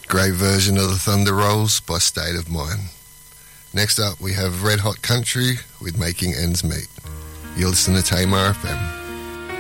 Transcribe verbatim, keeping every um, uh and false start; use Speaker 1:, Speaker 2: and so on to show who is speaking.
Speaker 1: Great version of the Thunder Rolls by State of Mind. Next up, we have Red Hot Country with Making Ends Meet. You're listening to Tamar F M.